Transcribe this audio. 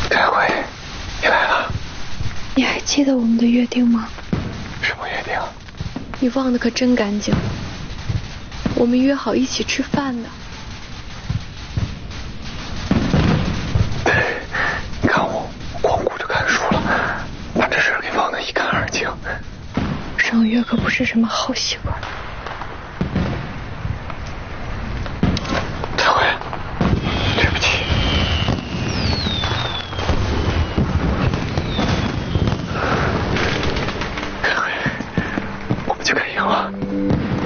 开会，你来了。 你还记得我们的约定吗？ 什么约定？ 你忘得可真干净。我们约好一起吃饭的。 你看我光顾着看书了，把这事给忘得一干二净。 上月可不是什么好习惯。